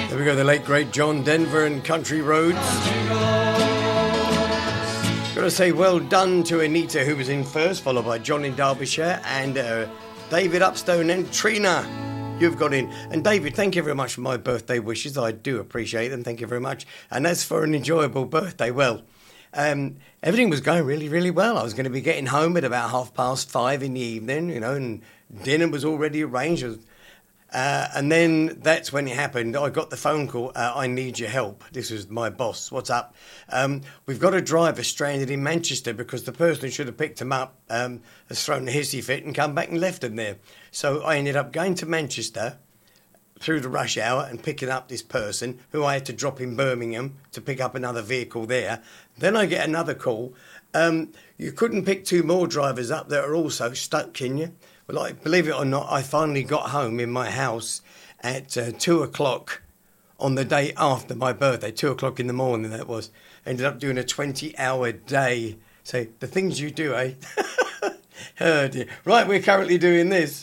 There we go, the late great John Denver and Country Roads. Got to say well done to Anita, who was in first, followed by John in Derbyshire, and David Upstone and Trina. You've got in. And David, thank you very much for my birthday wishes. I do appreciate them. Thank you very much. And as for an enjoyable birthday, well, everything was going really, really well. I was going to be getting home at about 5:30 in the evening, you know, and dinner was already arranged. And then that's when it happened. I got the phone call, I need your help. This was my boss. What's up? We've got a driver stranded in Manchester because the person who should have picked him up has thrown a hissy fit and come back and left him there. So I ended up going to Manchester through the rush hour and picking up this person who I had to drop in Birmingham to pick up another vehicle there. Then I get another call. You couldn't pick two more drivers up that are also stuck, can you? Well, believe it or not, I finally got home in my house at 2 o'clock on the day after my birthday, 2 o'clock in the morning that was. Ended up doing a 20-hour day. So the things you do, eh? Oh dear. Right, we're currently doing this.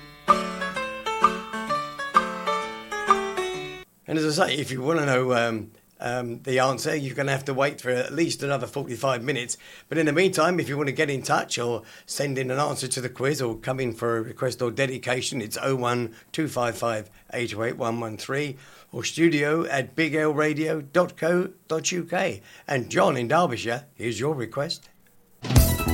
And as I say, if you want to know the answer, you're going to have to wait for at least another 45 minutes. But in the meantime, if you want to get in touch or send in an answer to the quiz or come in for a request or dedication, it's 01255 828 113 or studio@biglradio.co.uk. And John in Derbyshire, here's your request.